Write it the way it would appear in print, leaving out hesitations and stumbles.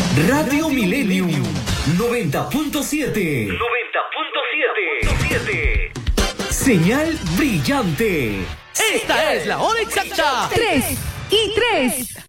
Radio Millennium 90.7. 90.7. Señal brillante. Esta es la hora exacta. 3 y 3.